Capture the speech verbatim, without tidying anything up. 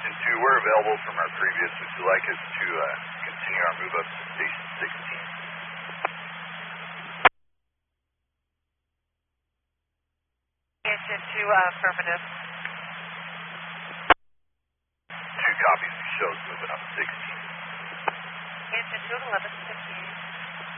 Engine two, we're available from our previous. Would you like us to uh, continue our move up to station sixteen? Engine two, uh, affirmative. Two copies, shows moving up sixteen. Engine two, eleven fifteen.